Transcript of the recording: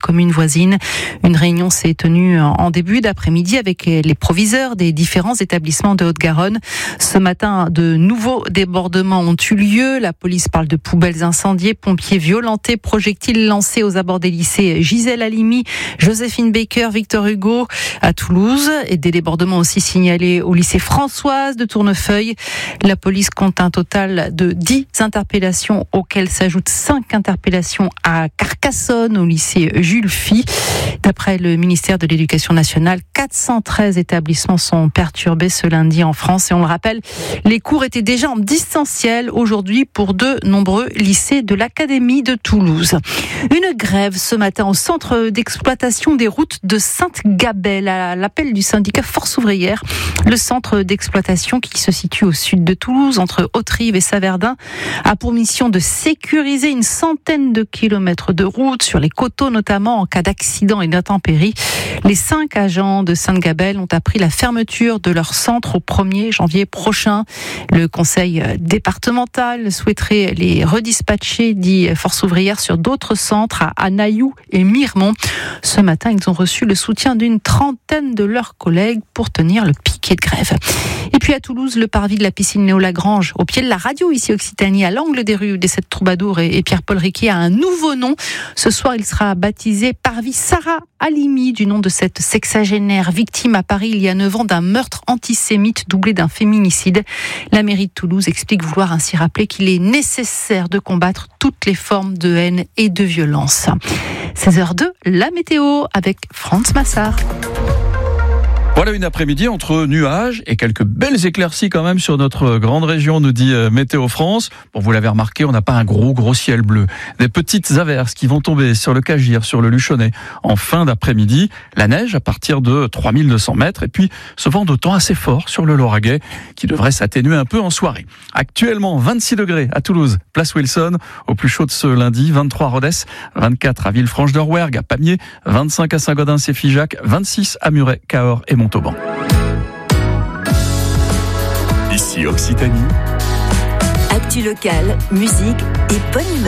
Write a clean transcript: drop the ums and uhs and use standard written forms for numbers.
communes voisines. Une réunion s'est tenue en début d'après-midi avec les proviseurs des différents établissements de Haute-Garonne. Ce matin, de nouveaux débordements ont eu lieu. La police parle de poubelles incendiées, pompiers violentés, projectiles lancés aux abords des lycées Gisèle Halimi, Joséphine Baker, Victor Hugo à Toulouse, et des débordements aussi signalés au lycée Françoise de Tournefeuille. La police compte un total de 10 interpellations auxquelles s'ajoutent 5 interpellations à Carcassonne au lycée Jules Fy. D'après le ministère de l'Éducation nationale, 413 établissements sont perturbés ce lundi en France, et on le rappelle, les cours étaient déjà en distanciel aujourd'hui pour de nombreux lycées de l'Académie de Toulouse. Une grève ce matin au centre d'exploitation des routes de Sainte-Gabelle à l'appel du syndicat Force ouvrière. Le centre d'exploitation qui se situe au sud de Toulouse, entre Haute-Rive et Saverdin, a pour mission de sécuriser une centaine de kilomètres de route, sur les coteaux notamment, en cas d'accident et d'intempéries. Les 5 agents de Sainte-Gabelle ont appris la fermeture de leur centre au 1er janvier prochain. Le conseil départemental souhaiterait les redispatcher, dit Force ouvrière, sur d'autres centres à Anaïou et Miremont. Ce matin, ils ont reçu le soutien d'une trentaine de leurs collègues pour tenir le piquet de grève. Et puis à Toulouse, le parvis de la piscine Léo-Lagrange, au pied de la radio ici Occitanie, à l'angle des rues des 7 Troubadours et Pierre-Paul Riquet, a un nouveau nom. Ce soir, il sera baptisé parvis Sarah Halimi, du nom de cette sexagénaire victime à Paris il y a 9 ans d'un meurtre antisémite doublé d'un féminicide. La mairie de Toulouse explique vouloir ainsi rappeler qu'il est nécessaire de combattre toutes les formes de haine et de violence. 16h02, la météo avec Franz Massard. Voilà une après-midi entre nuages et quelques belles éclaircies quand même sur notre grande région, nous dit Météo France. Bon, vous l'avez remarqué, on n'a pas un gros ciel bleu. Des petites averses qui vont tomber sur le Cagir, sur le Luchonnet en fin d'après-midi. La neige à partir de 3200 mètres et puis ce vent de temps assez fort sur le Lauragais qui devrait s'atténuer un peu en soirée. Actuellement 26 degrés à Toulouse, place Wilson, au plus chaud de ce lundi, 23 à Rodez, 24 à Villefranche-de-Rouergue, à Pamiers, 25 à Saint-Gaudens-et-Figeac, 26 à Muret, Cahors et Montauban. Ici Occitanie. Actu locale, musique et bonne humeur.